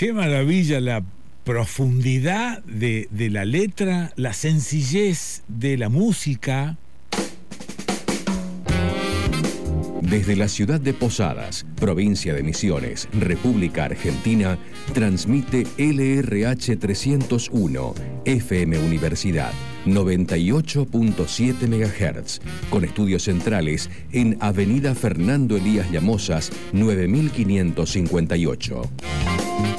Qué maravilla la profundidad de la letra, la sencillez de la música. Desde la ciudad de Posadas, provincia de Misiones, República Argentina, transmite LRH 301, FM Universidad, 98.7 MHz, con estudios centrales en Avenida Fernando Elías Llamosas, 9558.